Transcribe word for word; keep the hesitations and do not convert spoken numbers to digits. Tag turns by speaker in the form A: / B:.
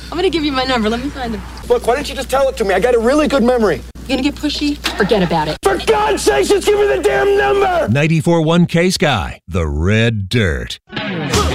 A: I'm gonna give you my number. Let me find him.
B: Look, why don't you just tell it to me? I got a really good memory.
A: You gonna get pushy? Forget about it.
B: For God's sake, just give me the damn number!
C: ninety-four point one K Sky, the Red Dirt.